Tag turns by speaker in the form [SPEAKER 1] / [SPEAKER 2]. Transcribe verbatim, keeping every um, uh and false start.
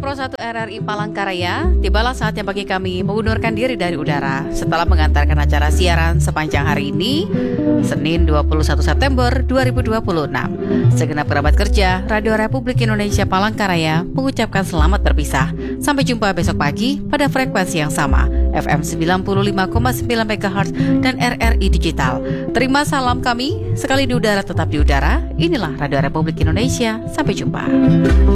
[SPEAKER 1] Pro satu R R I Palangkaraya, tibalah saatnya bagi kami mengundurkan diri dari udara setelah mengantarkan acara siaran sepanjang hari ini, Senin dua puluh satu September dua ribu dua puluh enam. Segenap kerabat kerja Radio Republik Indonesia Palangkaraya mengucapkan selamat berpisah. Sampai jumpa besok pagi pada frekuensi yang sama, F M sembilan puluh lima koma sembilan megahertz dan R R I Digital. Terima salam kami, sekali di udara tetap di udara. Inilah Radio Republik Indonesia. Sampai jumpa.